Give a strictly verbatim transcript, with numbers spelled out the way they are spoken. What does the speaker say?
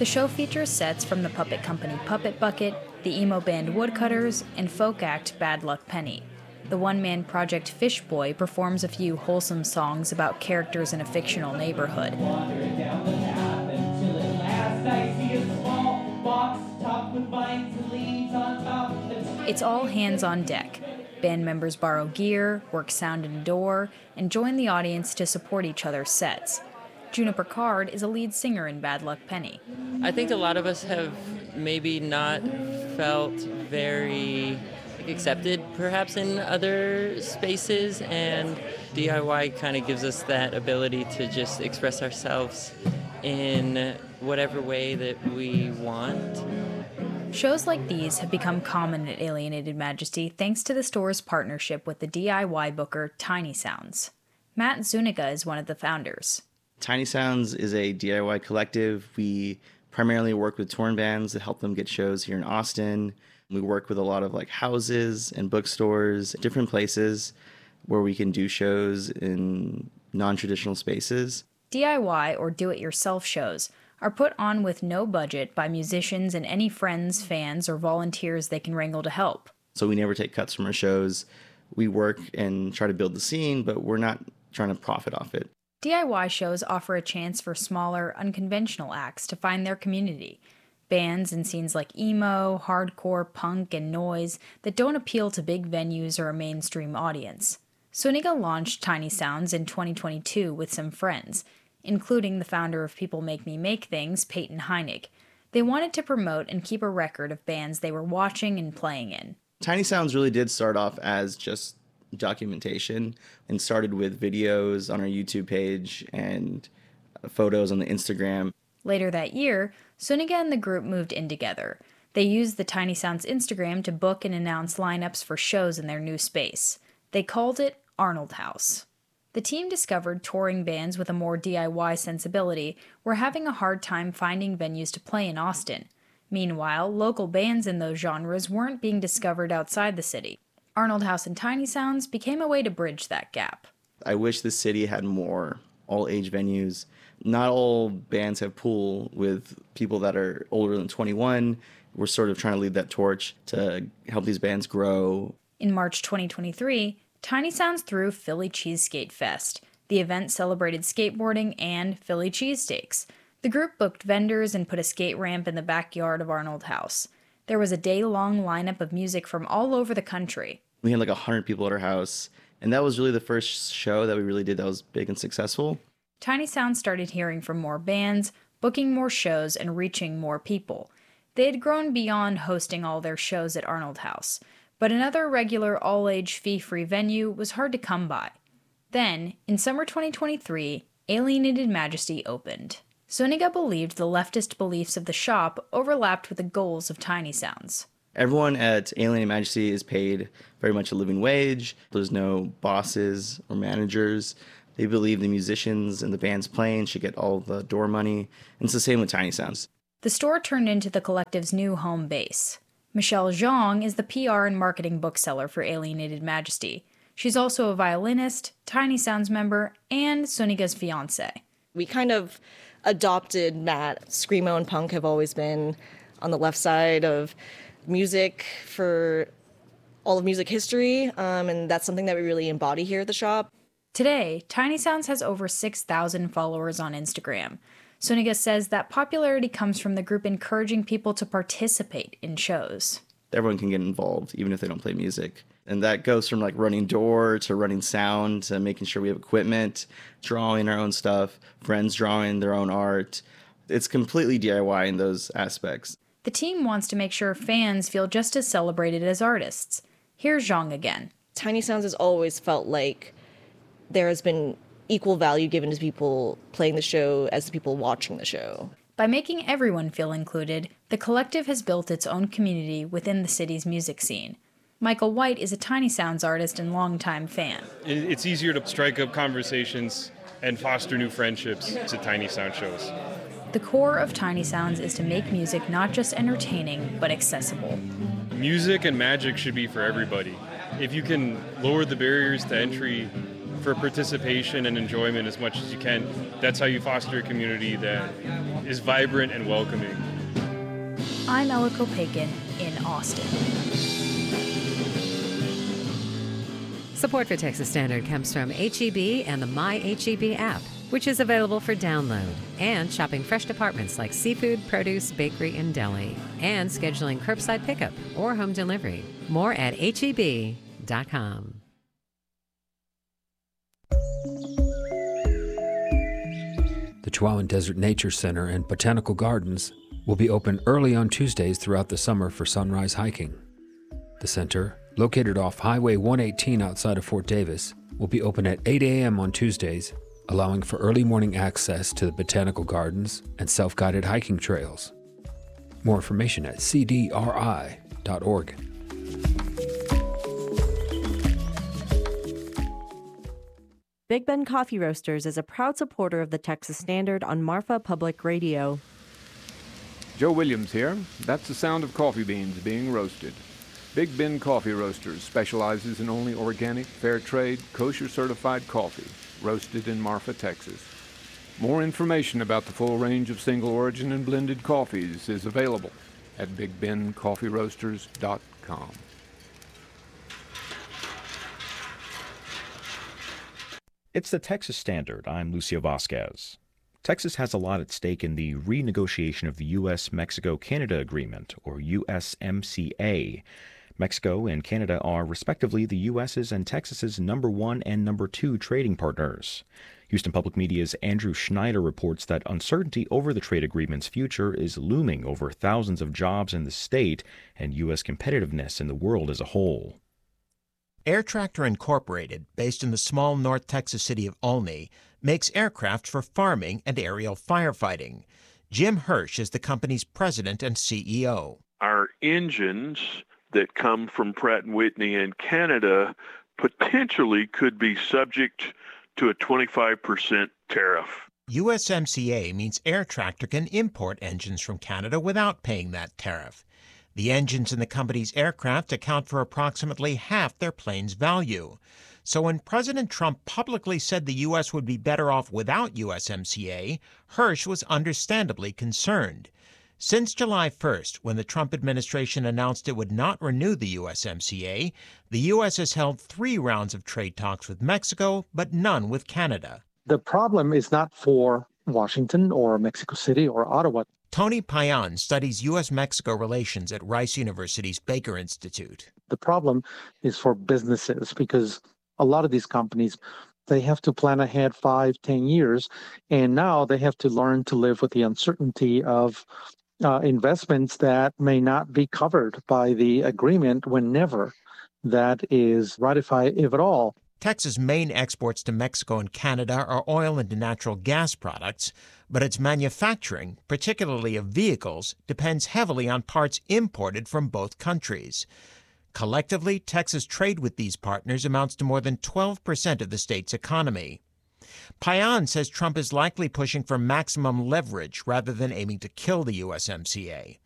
The show features sets from the puppet company Puppet Bucket, the emo band Woodcutters, and folk act Bad Luck Penny. The one-man project Fish Boy performs a few wholesome songs about characters in a fictional neighborhood. It's all hands on deck. Band members borrow gear, work sound and door, and join the audience to support each other's sets. Juniper Card is a lead singer in Bad Luck Penny. I think a lot of us have maybe not felt very accepted perhaps in other spaces, and D I Y kind of gives us that ability to just express ourselves in whatever way that we want. Shows like these have become common at Alienated Majesty thanks to the store's partnership with the D I Y booker Tiny Sounds. Matt Zuniga is one of the founders. Tiny Sounds is a D I Y collective. We primarily work with touring bands that help them get shows here in Austin. We work with a lot of like houses and bookstores, different places where we can do shows in non-traditional spaces. D I Y or do-it-yourself shows are put on with no budget by musicians and any friends, fans, or volunteers they can wrangle to help. So we never take cuts from our shows. We work and try to build the scene, but we're not trying to profit off it. D I Y shows offer a chance for smaller, unconventional acts to find their community. Bands and scenes like emo, hardcore, punk, and noise that don't appeal to big venues or a mainstream audience. Zuniga launched Tiny Sounds in twenty twenty-two with some friends, including the founder of People Make Me Make Things, Peyton Heinig. They wanted to promote and keep a record of bands they were watching and playing in. Tiny Sounds really did start off as just documentation and started with videos on our YouTube page and photos on the Instagram. Later that year, Zuniga and the group moved in together. They used the Tiny Sounds Instagram to book and announce lineups for shows in their new space. They called it Arnold House. The team discovered touring bands with a more D I Y sensibility were having a hard time finding venues to play in Austin. Meanwhile, local bands in those genres weren't being discovered outside the city. Arnold House and Tiny Sounds became a way to bridge that gap. I wish the city had more all-age venues. Not all bands have pool with people that are older than twenty-one. We're sort of trying to lead that torch to help these bands grow. In March twenty twenty-three, Tiny Sounds threw Philly Cheeseskate Fest. The event celebrated skateboarding and Philly cheesesteaks. The group booked vendors and put a skate ramp in the backyard of Arnold House. There was a day-long lineup of music from all over the country. We had like one hundred people at our house, and that was really the first show that we really did that was big and successful. Tiny Sounds started hearing from more bands, booking more shows, and reaching more people. They had grown beyond hosting all their shows at Arnold House, but another regular all-age fee-free venue was hard to come by. Then, in summer twenty twenty-three, Alienated Majesty opened. Zuniga believed the leftist beliefs of the shop overlapped with the goals of Tiny Sounds. Everyone at Alienated Majesty is paid very much a living wage. There's no bosses or managers. They believe the musicians and the bands playing should get all the door money. And it's the same with Tiny Sounds. The store turned into the collective's new home base. Michelle Zhang is the P R and marketing bookseller for Alienated Majesty. She's also a violinist, Tiny Sounds member, and Zuniga's fiancé. We kind of adopted Matt. Screamo and punk have always been on the left side of music for all of music history, um, and that's something that we really embody here at the shop. Today, Tiny Sounds has over six thousand followers on Instagram. Zuniga says that popularity comes from the group encouraging people to participate in shows. Everyone can get involved, even if they don't play music. And that goes from like running door to running sound to making sure we have equipment, drawing our own stuff, friends drawing their own art. It's completely D I Y in those aspects. The team wants to make sure fans feel just as celebrated as artists. Here's Zhang again. Tiny Sounds has always felt like there has been equal value given to people playing the show as the people watching the show. By making everyone feel included, the collective has built its own community within the city's music scene. Michael White is a Tiny Sounds artist and longtime fan. It's easier to strike up conversations and foster new friendships to Tiny Sound shows. The core of Tiny Sounds is to make music not just entertaining, but accessible. Music and magic should be for everybody. If you can lower the barriers to entry for participation and enjoyment as much as you can. That's how you foster a community that is vibrant and welcoming. I'm Ella Kopakin in Austin. Support for Texas Standard comes from H E B and the My H E B app, which is available for download, and shopping fresh departments like seafood, produce, bakery, and deli, and scheduling curbside pickup or home delivery. More at H E B dot com. The Chihuahuan Desert Nature Center and Botanical Gardens will be open early on Tuesdays throughout the summer for sunrise hiking. The center, located off Highway one eighteen outside of Fort Davis, will be open at eight a.m. on Tuesdays, allowing for early morning access to the botanical gardens and self-guided hiking trails. More information at c d r i dot org. Big Ben Coffee Roasters is a proud supporter of the Texas Standard on Marfa Public Radio. Joe Williams here. That's the sound of coffee beans being roasted. Big Ben Coffee Roasters specializes in only organic, fair trade, kosher certified coffee, roasted in Marfa, Texas. More information about the full range of single origin and blended coffees is available at big ben coffee roasters dot com. It's the Texas Standard. I'm Lucio Vasquez. Texas has a lot at stake in the renegotiation of the U S Mexico Canada Agreement, or U S M C A. Mexico and Canada are respectively the U S's and Texas's number one and number two trading partners. Houston Public Media's Andrew Schneider reports that uncertainty over the trade agreement's future is looming over thousands of jobs in the state and U S competitiveness in the world as a whole. Air Tractor Incorporated, based in the small North Texas city of Olney, makes aircraft for farming and aerial firefighting. Jim Hirsch is the company's president and C E O. Our engines that come from Pratt and Whitney in Canada potentially could be subject to a twenty-five percent tariff. U S M C A means Air Tractor can import engines from Canada without paying that tariff. The engines in the company's aircraft account for approximately half their plane's value. So when President Trump publicly said the U S would be better off without U S M C A, Hirsch was understandably concerned. Since July first, when the Trump administration announced it would not renew the U S M C A, the U S has held three rounds of trade talks with Mexico, but none with Canada. The problem is not for Washington or Mexico City or Ottawa. Tony Payan studies U S Mexico relations at Rice University's Baker Institute. The problem is for businesses because a lot of these companies, they have to plan ahead five, ten years, and now they have to learn to live with the uncertainty of uh, investments that may not be covered by the agreement whenever that is ratified, if at all. Texas' main exports to Mexico and Canada are oil and natural gas products, but its manufacturing, particularly of vehicles, depends heavily on parts imported from both countries. Collectively, Texas' trade with these partners amounts to more than twelve percent of the state's economy. Payan says Trump is likely pushing for maximum leverage rather than aiming to kill the U S M C A.